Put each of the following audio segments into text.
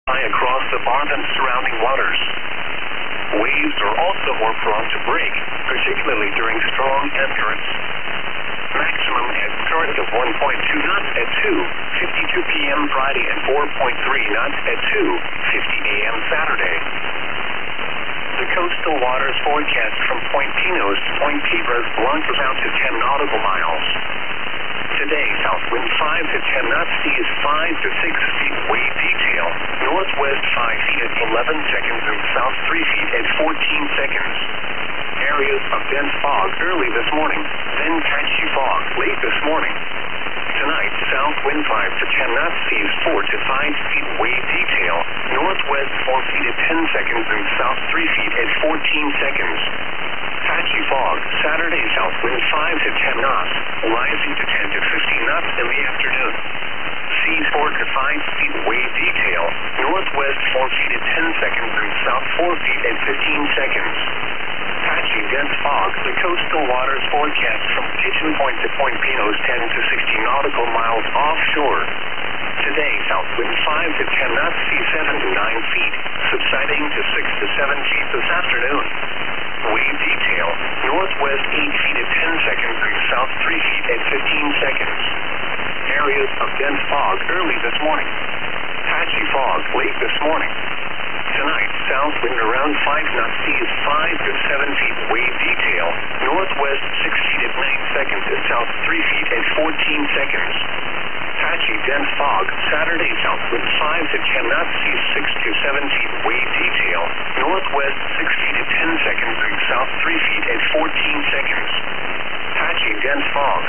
across the pond and surrounding waters. Waves are also more prone to break, particularly during strong ebb currents. Maximum ebb current of 1.2 knots at 2:52 p.m. Friday and 4.3 knots at 2:50 a.m. Saturday. The coastal waters forecast from Point Pinos to Point Piedras Blancas out to 10 nautical miles. Today, south wind 5 to 10 knots, seas 5 to 6 feet, wave detail. Northwest 5 feet at 11 seconds and south 3 feet at 14 seconds. Areas of dense fog early this morning, then patchy fog late this morning. Tonight, south wind 5 to 10 knots, seas 4 to 5 feet, wave detail. Northwest 4 feet at 10 seconds and south 3 feet at 14 seconds. Patchy fog, Saturday, south wind 5 to 10 knots, rising to 10 to 15 knots in the afternoon. Seas 4 to 5 feet, wave detail. Northwest 4 feet at 10 seconds and south 4 feet at 15 seconds. Patchy dense fog, the coastal waters forecast from Pigeon Point to Point Pinos 10 to 60 nautical miles offshore. Today, south wind 5 to 10 knots, seas 7 to 9 feet, subsiding to 6 to 7 feet this afternoon. Wave detail, northwest 8 feet at 10 seconds and south 3 feet at 15 seconds. Areas of dense fog early this morning. Patchy fog late this morning. Tonight, south wind around 5 knots, seas 5 to 7 feet, wave detail. Northwest 6 feet at 9 seconds and south 3 feet at 14 seconds. Patchy dense fog, Saturday, south wind 5 to 10 knots, seas 6 to 7 feet, wave detail. Northwest 6 feet at 10 seconds and south 3 feet at 14 seconds. Patchy dense fog.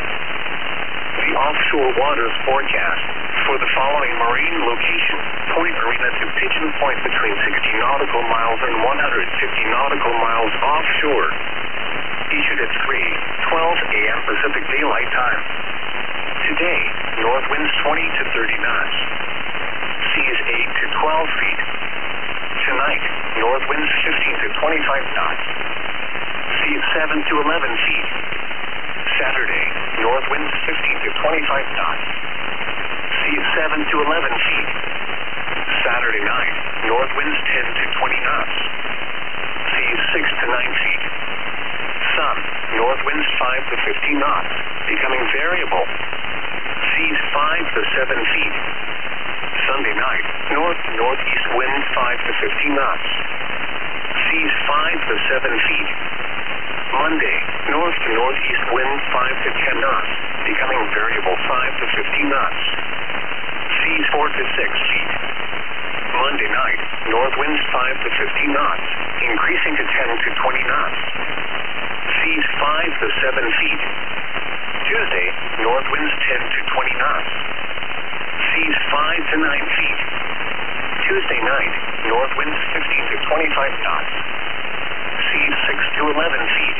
The offshore waters forecast for the following marine location: Point Marina to Pigeon Point between 60 nautical miles and 150 nautical miles offshore. Issued at 3:12 a.m. Pacific Daylight Time. Today, north winds 20 to 30 knots. Seas 8 to 12 feet. Tonight, north winds 15 to 25 knots. Seas 7 to 11 feet. Saturday, north winds 15 to 25 knots. Seas 7 to 11 feet. Saturday night, north winds 10 to 20 knots. Seas 6 to 9 feet. Sun, north winds 5 to 15 knots, becoming variable. Seas 5 to 7 feet. Sunday night, north to northeast winds 5 to 15 knots. Seas 5 to 7 feet. Monday, north to northeast winds 5 to 10 knots, becoming variable 5 to 15 knots. Seas 4 to 6 feet. Monday night, north winds 5 to 15 knots, increasing to 10 to 20 knots. Seas 5 to 7 feet. Tuesday, north winds 10 to 20 knots. Seas 5 to 9 feet. Tuesday night, north winds 15 to 25 knots. Seas 6 to 11 feet.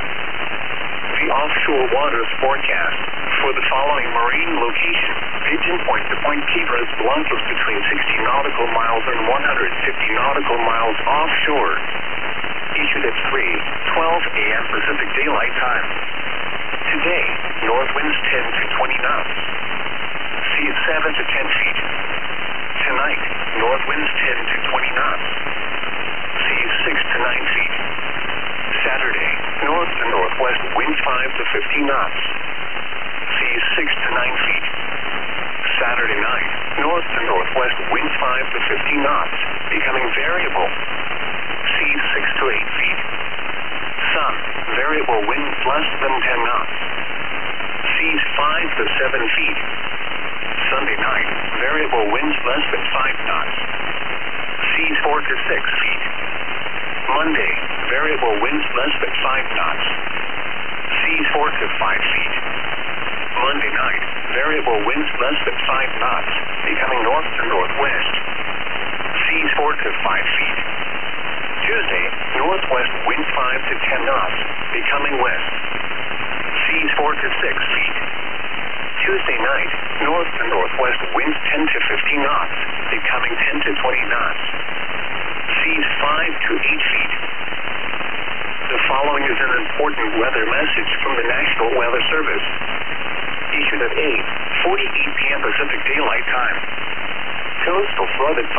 The offshore waters forecast for the following marine location: Pigeon Point to Point Piedras Blancas between 60 nautical miles and 150 nautical miles offshore. Issued at 3:12 a.m. Pacific Daylight Time. Today, north winds 10 to 20 knots. Seas 7 to 10 feet. Tonight, north winds 10 to 20 knots. Seas 6 to 9 feet. Saturday, north to northwest wind 5 to 15 knots. Seas 6 to 9 feet. Saturday night, north to northwest wind 5 to 15 knots, becoming variable. Seas 6 to 8 feet. Sun, variable winds less than 10 knots. Seas 5 to 7 feet. Sunday night, variable winds less than 5 knots. Seas 4 to 6 feet. Monday, variable winds less than 5 knots. Seas 4 to 5 feet. Monday night, variable winds less than 5 knots, becoming north to northwest. Seas 4 to 5 feet. Tuesday, northwest wind 5 to 10 knots, becoming west. Seas 4 to 6 feet. Tuesday night, north to northwest winds 10 to 15 knots, becoming 10 to 20 knots. Seas 5 to 8 feet. The following is an important weather message from the National Weather Service. Issued at 8:48 p.m. Pacific Daylight Time. Coastal flooded